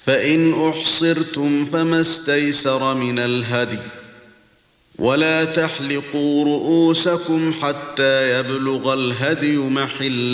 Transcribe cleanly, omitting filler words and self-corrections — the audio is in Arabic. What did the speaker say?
فإن أحصرتم فما استيسر من الهدي ولا تحلقوا رؤوسكم حتى يبلغ الهدي محله